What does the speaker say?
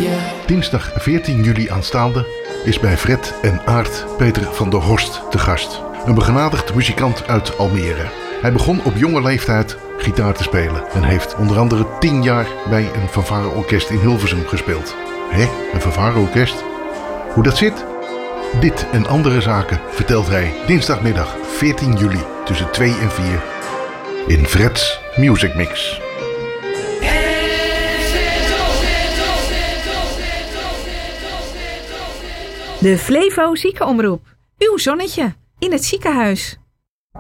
Dinsdag 14 juli aanstaande is bij Fred en Aart Peter van der Horst te gast. Een begenadigd muzikant uit Almere. Hij begon op jonge leeftijd gitaar te spelen en heeft onder andere 10 jaar bij een fanfareorkest in Hilversum gespeeld. Een fanfareorkest? Hoe dat zit? Dit en andere zaken vertelt hij dinsdagmiddag 14 juli tussen 2 en 4 in Fred's Music Mix. De Flevo Ziekenomroep. Uw zonnetje in het ziekenhuis.